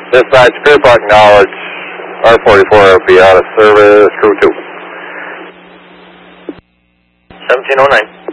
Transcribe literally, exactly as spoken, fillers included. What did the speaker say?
Dispatch, Clear Park Knowledge, R forty-four will be out of service, crew two. seventeen oh nine.